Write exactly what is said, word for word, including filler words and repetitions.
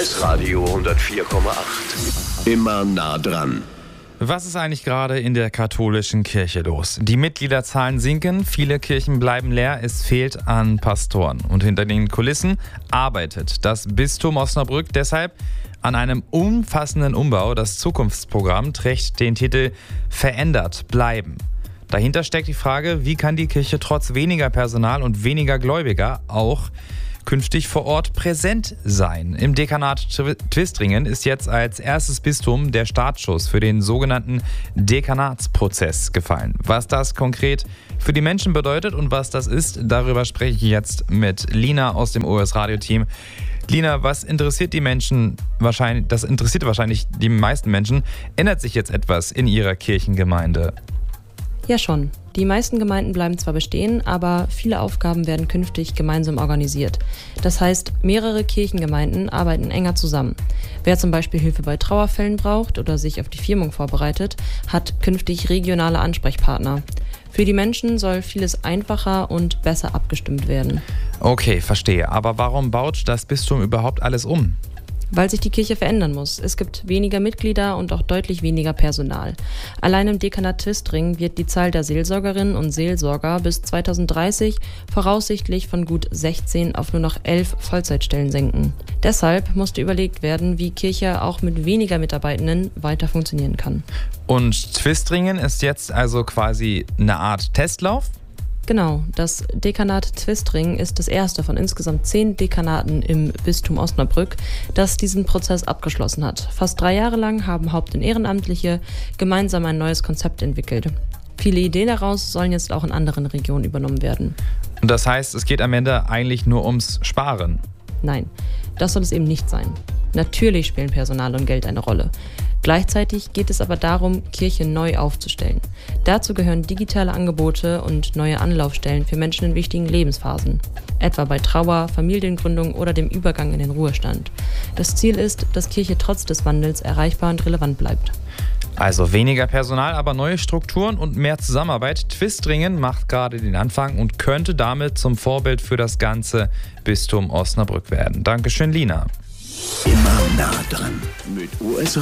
S-Radio hundertvier Komma acht. Immer nah dran. Was ist eigentlich gerade in der katholischen Kirche los? Die Mitgliederzahlen sinken, viele Kirchen bleiben leer, es fehlt an Pastoren. Und hinter den Kulissen arbeitet das Bistum Osnabrück deshalb an einem umfassenden Umbau. Das Zukunftsprogramm trägt den Titel Verändert bleiben. Dahinter steckt die Frage, wie kann die Kirche trotz weniger Personal und weniger Gläubiger auch künftig vor Ort präsent sein. Im Dekanat Twistringen ist jetzt als erstes Bistum der Startschuss für den sogenannten Dekanatsprozess gefallen. Was das konkret für die Menschen bedeutet und was das ist, darüber spreche ich jetzt mit Lina aus dem O S-Radio-Team. Lina, was interessiert die Menschen wahrscheinlich, das interessiert wahrscheinlich die meisten Menschen, ändert sich jetzt etwas in ihrer Kirchengemeinde? Ja schon. Die meisten Gemeinden bleiben zwar bestehen, aber viele Aufgaben werden künftig gemeinsam organisiert. Das heißt, mehrere Kirchengemeinden arbeiten enger zusammen. Wer zum Beispiel Hilfe bei Trauerfällen braucht oder sich auf die Firmung vorbereitet, hat künftig regionale Ansprechpartner. Für die Menschen soll vieles einfacher und besser abgestimmt werden. Okay, verstehe. Aber warum baut das Bistum überhaupt alles um? Weil sich die Kirche verändern muss. Es gibt weniger Mitglieder und auch deutlich weniger Personal. Allein im Dekanat Twistringen wird die Zahl der Seelsorgerinnen und Seelsorger bis zweitausenddreißig voraussichtlich von gut sechzehn auf nur noch elf Vollzeitstellen senken. Deshalb musste überlegt werden, wie Kirche auch mit weniger Mitarbeitenden weiter funktionieren kann. Und Twistringen ist jetzt also quasi eine Art Testlauf? Genau, das Dekanat Twistringen ist das erste von insgesamt zehn Dekanaten im Bistum Osnabrück, das diesen Prozess abgeschlossen hat. Fast drei Jahre lang haben Haupt- und Ehrenamtliche gemeinsam ein neues Konzept entwickelt. Viele Ideen daraus sollen jetzt auch in anderen Regionen übernommen werden. Und das heißt, es geht am Ende eigentlich nur ums Sparen? Nein, das soll es eben nicht sein. Natürlich spielen Personal und Geld eine Rolle. Gleichzeitig geht es aber darum, Kirche neu aufzustellen. Dazu gehören digitale Angebote und neue Anlaufstellen für Menschen in wichtigen Lebensphasen, etwa bei Trauer, Familiengründung oder dem Übergang in den Ruhestand. Das Ziel ist, dass Kirche trotz des Wandels erreichbar und relevant bleibt. Also weniger Personal, aber neue Strukturen und mehr Zusammenarbeit. Twistringen macht gerade den Anfang und könnte damit zum Vorbild für das ganze Bistum Osnabrück werden. Dankeschön, Lina. Immer nah dran mit O S